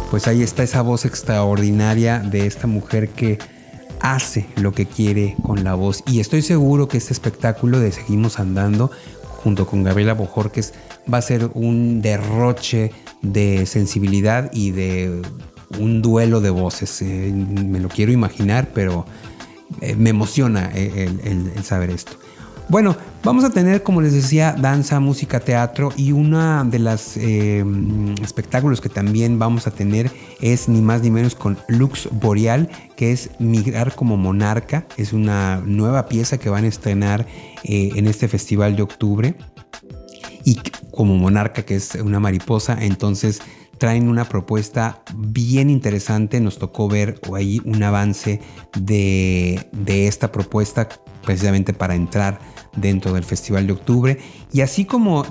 pues ahí está esa voz extraordinaria de esta mujer que hace lo que quiere con la voz. Y estoy seguro que este espectáculo de Seguimos Andando, junto con Gabriela Bojorquez, va a ser un derroche de sensibilidad y de un duelo de voces. Me lo quiero imaginar, pero me emociona el saber esto. Bueno, vamos a tener, como les decía, danza, música, teatro, y una de las espectáculos que también vamos a tener es ni más ni menos con Lux Boreal, que es Migrar como Monarca. Es una nueva pieza que van a estrenar en este festival de octubre. Y como monarca, que es una mariposa, entonces traen una propuesta bien interesante. Nos tocó ver ahí un avance de esta propuesta precisamente para entrar dentro del Festival de Octubre. Y así como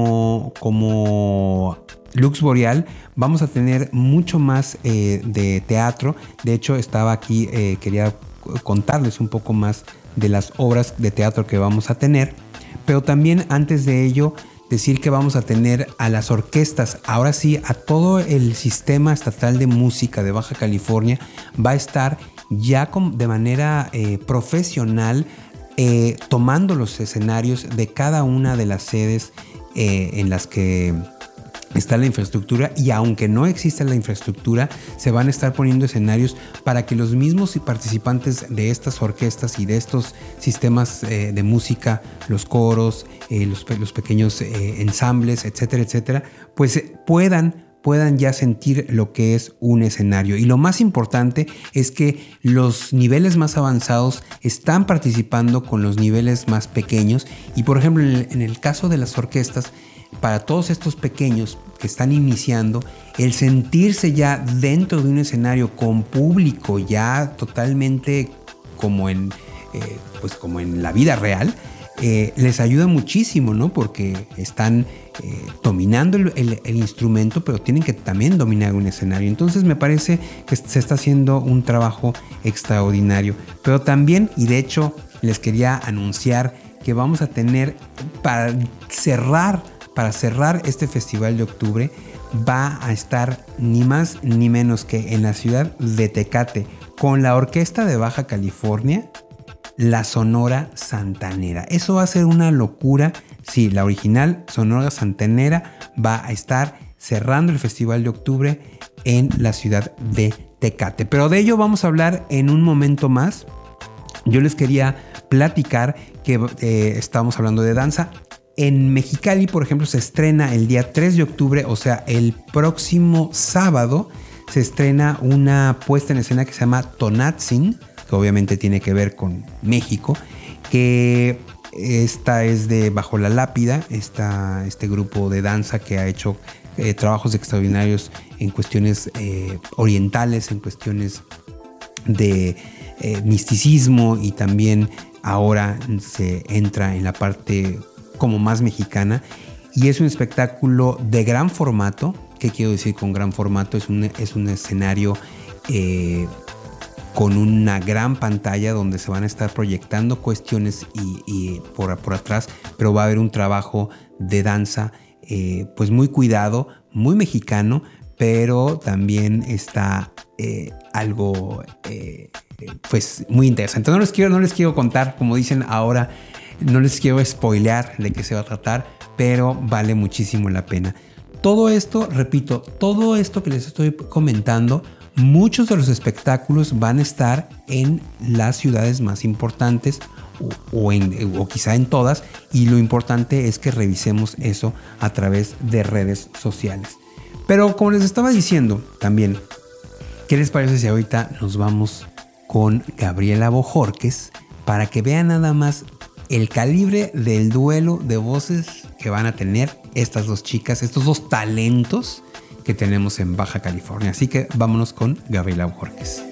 Lux Boreal, vamos a tener mucho más de teatro. De hecho, estaba aquí, quería contarles un poco más de las obras de teatro que vamos a tener. Pero también, antes de ello, decir que vamos a tener a las orquestas, ahora sí, a todo el sistema estatal de música de Baja California, va a estar ya de manera profesional, tomando los escenarios de cada una de las sedes en las que está la infraestructura, y aunque no exista la infraestructura, se van a estar poniendo escenarios para que los mismos participantes de estas orquestas y de estos sistemas de música, los coros, los pequeños ensambles, etcétera, etcétera, pues puedan ya sentir lo que es un escenario. Y lo más importante es que los niveles más avanzados están participando con los niveles más pequeños. Y por ejemplo, en el caso de las orquestas, para todos estos pequeños que están iniciando, el sentirse ya dentro de un escenario con público ya totalmente como en la vida real, les ayuda muchísimo, ¿no? Porque están dominando el instrumento, pero tienen que también dominar un escenario. Entonces me parece que se está haciendo un trabajo extraordinario. Pero también, y de hecho les quería anunciar que vamos a tener para cerrar este festival de octubre, va a estar ni más ni menos que en la ciudad de Tecate, con la Orquesta de Baja California, la Sonora Santanera. Eso va a ser una locura. Sí, la original Sonora Santanera va a estar cerrando el festival de octubre en la ciudad de Tecate. Pero de ello vamos a hablar en un momento más. Yo les quería platicar que estamos hablando de danza. En Mexicali, por ejemplo, se estrena el día 3 de octubre, o sea, el próximo sábado, se estrena una puesta en escena que se llama Tonatzin, que obviamente tiene que ver con México, que esta es de Bajo la Lápida, este grupo de danza que ha hecho trabajos extraordinarios en cuestiones orientales, en cuestiones de misticismo, y también ahora se entra en la parte como más mexicana, y es un espectáculo de gran formato. ¿Qué quiero decir con gran formato? Es un escenario con una gran pantalla donde se van a estar proyectando cuestiones y por atrás, pero va a haber un trabajo de danza pues muy cuidado, muy mexicano, pero también está algo pues muy interesante. No les quiero contar, como dicen ahora, no les quiero spoilear de qué se va a tratar, pero vale muchísimo la pena. Todo esto, repito, todo esto que les estoy comentando, muchos de los espectáculos van a estar en las ciudades más importantes o quizá en todas, y lo importante es que revisemos eso a través de redes sociales. Pero como les estaba diciendo también, ¿qué les parece si ahorita nos vamos con Gabriela Bojorquez para que vean nada más el calibre del duelo de voces que van a tener estas dos chicas, estos dos talentos que tenemos en Baja California? Así que vámonos con Gabriela Bojorquez.